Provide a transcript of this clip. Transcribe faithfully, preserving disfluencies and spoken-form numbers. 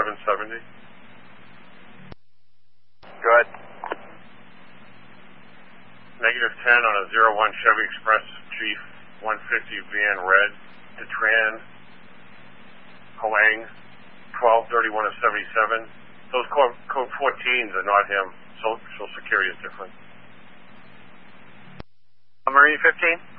seven seventy. Go ahead. Negative ten on a zero one Chevy Express G one fifty van red to Tran, Hoang, twelve thirty-one of seventy-seven. Those code, code fourteens are not him. So, Social Security is different. Marine fifteen?